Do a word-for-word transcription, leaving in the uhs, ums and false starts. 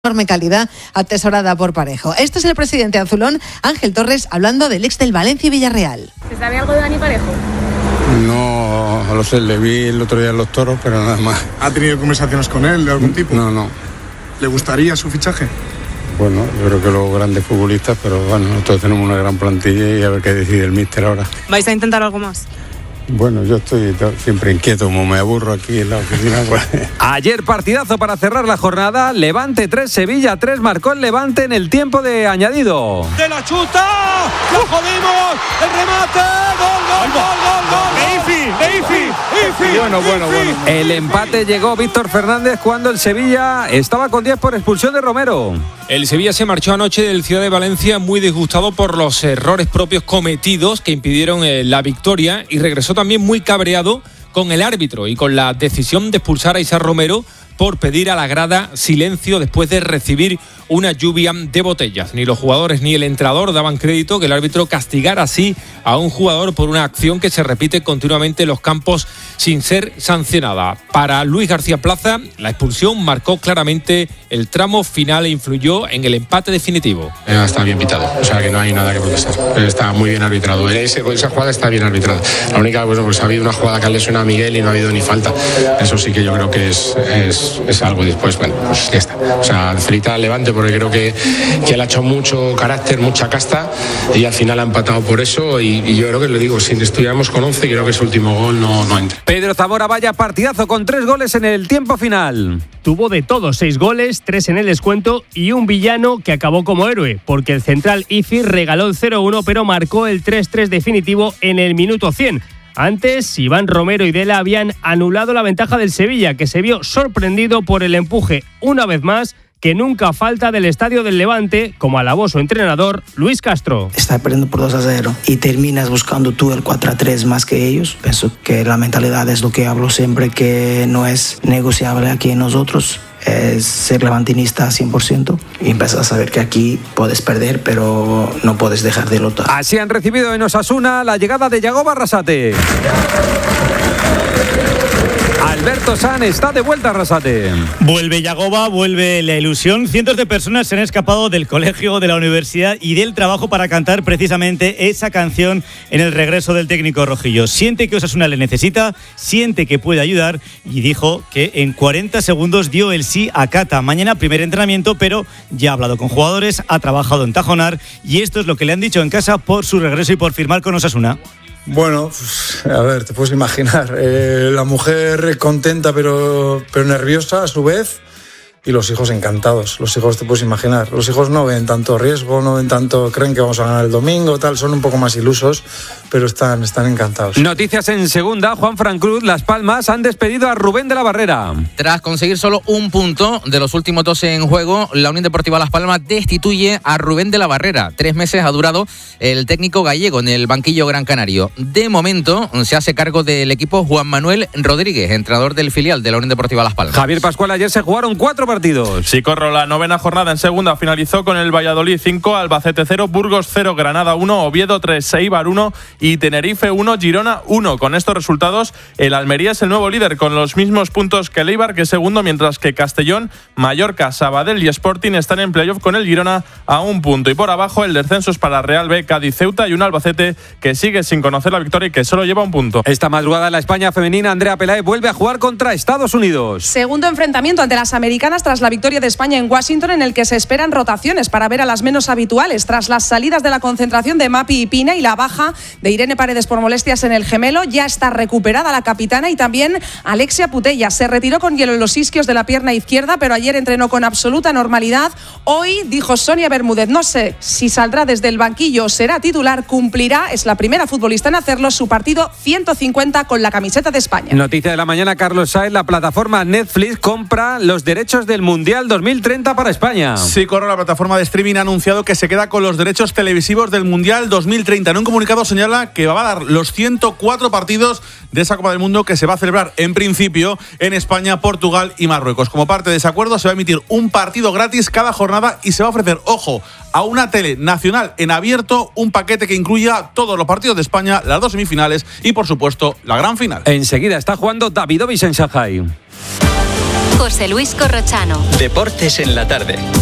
enorme calidad atesorada por Parejo. Este es el presidente azulón, Ángel Torres, hablando del ex del Valencia y Villarreal. ¿Se sabe algo de Dani Parejo? No, lo sé, le vi el otro día en los Toros, pero nada más. ¿Ha tenido conversaciones con él de algún tipo? No, no. ¿Le gustaría su fichaje? Bueno, yo creo que los grandes futbolistas, pero bueno, nosotros tenemos una gran plantilla y a ver qué decide el míster ahora. ¿Vais a intentar algo más? Bueno, yo estoy siempre inquieto, como me aburro aquí en la oficina. Pues. Ayer partidazo para cerrar la jornada, Levante tres, Sevilla tres, marcó el Levante en el tiempo de añadido. ¡De la chuta! ¡La jodimos! ¡El remate! ¡Gol, gol, gol, gol, gol! ¡De Ifi! ¡De Ifi! ¡Ifi! Bueno, bueno, bueno. El empate llegó Víctor Fernández cuando el Sevilla estaba con diez por expulsión de Romero. El Sevilla se marchó anoche del Ciudad de Valencia muy disgustado por los errores propios cometidos que impidieron eh, la victoria y regresó también muy cabreado con el árbitro y con la decisión de expulsar a Isaac Romero por pedir a la grada silencio después de recibir una lluvia de botellas. Ni los jugadores ni el entrenador daban crédito que el árbitro castigara así a un jugador por una acción que se repite continuamente en los campos sin ser sancionada. Para Luis García Plaza, la expulsión marcó claramente el tramo final e influyó en el empate definitivo. Está bien pitado, o sea que no hay nada que protestar. Está muy bien arbitrado. Ese, esa jugada está bien arbitrada. La única, bueno, pues ha habido una jugada que ha lesionado a Miguel y no ha habido ni falta. Eso sí que yo creo que es, es, es algo después, bueno, pues ya está. O sea, felicitar al Levante porque creo que, que él ha hecho mucho carácter, mucha casta y al final ha empatado por eso y, y yo creo que le digo, si estuviéramos con once, creo que ese último gol no, no entra. Pedro Zamora, vaya partidazo con tres goles en el tiempo final. Tuvo de todo, seis goles, tres en el descuento y un villano que acabó como héroe, porque el central Ifi regaló el cero uno pero marcó el tres tres definitivo en el minuto cien. Antes, Iván Romero y Dela habían anulado la ventaja del Sevilla, que se vio sorprendido por el empuje, una vez más, que nunca falta del estadio del Levante, como alabó su entrenador, Luis Castro. Estás perdiendo por dos a cero y terminas buscando tú el cuatro a tres más que ellos. Pienso que la mentalidad es lo que hablo siempre, que no es negociable aquí en nosotros. Es ser levantinista cien por ciento y empiezas a saber que aquí puedes perder, pero no puedes dejar de luchar. Así han recibido en Osasuna la llegada de Yagoba Arrasate. Alberto San está de vuelta a Arrasate. Vuelve Yagoba, vuelve la ilusión. Cientos de personas se han escapado del colegio, de la universidad y del trabajo para cantar precisamente esa canción en el regreso del técnico rojillo. Siente que Osasuna le necesita, siente que puede ayudar y dijo que en cuarenta segundos dio el sí a Cata. Mañana primer entrenamiento, pero ya ha hablado con jugadores, ha trabajado en Tajonar y esto es lo que le han dicho en casa por su regreso y por firmar con Osasuna. Bueno, pues, a ver, te puedes imaginar, eh, la mujer contenta pero, pero nerviosa a su vez y los hijos encantados. Los hijos te puedes imaginar, los hijos no ven tanto riesgo, no ven tanto, creen que vamos a ganar el domingo, tal, son un poco más ilusos, pero están, están encantados. Noticias en segunda, Juan Fran Cruz, Las Palmas han despedido a Rubén de la Barrera. Tras conseguir solo un punto de los últimos dos en juego, la Unión Deportiva Las Palmas destituye a Rubén de la Barrera. Tres meses ha durado el técnico gallego en el banquillo gran canario. De momento se hace cargo del equipo Juan Manuel Rodríguez, entrenador del filial de la Unión Deportiva Las Palmas. Javier Pascual, ayer se jugaron cuatro partidos. Sí, corro, la novena jornada en segunda finalizó con el Valladolid cinco, Albacete cero, Burgos cero, Granada uno, Oviedo tres, Eibar uno y Tenerife uno, Girona uno. Con estos resultados, el Almería es el nuevo líder con los mismos puntos que el Eibar, que es segundo, mientras que Castellón, Mallorca, Sabadell y Sporting están en playoff con el Girona a un punto. Y por abajo, el descenso es para Real B, Cádiz, Ceuta y un Albacete que sigue sin conocer la victoria y que solo lleva un punto. Esta madrugada la España femenina, Andrea Peláez vuelve a jugar contra Estados Unidos. Segundo enfrentamiento ante las americanas tras la victoria de España en Washington, en el que se esperan rotaciones para ver a las menos habituales tras las salidas de la concentración de Mapi y Pina y la baja de Irene Paredes por molestias en el gemelo. Ya está recuperada la capitana y también Alexia Putella. Se retiró con hielo en los isquios de la pierna izquierda, pero ayer entrenó con absoluta normalidad. Hoy, dijo Sonia Bermúdez, no sé si saldrá desde el banquillo o será titular, cumplirá, es la primera futbolista en hacerlo, su partido ciento cincuenta con la camiseta de España. Noticia de la mañana, Carlos Saez, la plataforma Netflix compra los derechos del Mundial dos mil treinta para España. Sí, corro, la plataforma de streaming ha anunciado que se queda con los derechos televisivos del Mundial dos mil treinta. En un comunicado señala que va a dar los ciento cuatro partidos de esa Copa del Mundo que se va a celebrar en principio en España, Portugal y Marruecos. Como parte de ese acuerdo se va a emitir un partido gratis cada jornada y se va a ofrecer, ojo, a una tele nacional en abierto, un paquete que incluya todos los partidos de España, las dos semifinales y por supuesto la gran final. Enseguida está jugando Davidovich en Shanghái. José Luis Corrochano. Deportes en la tarde.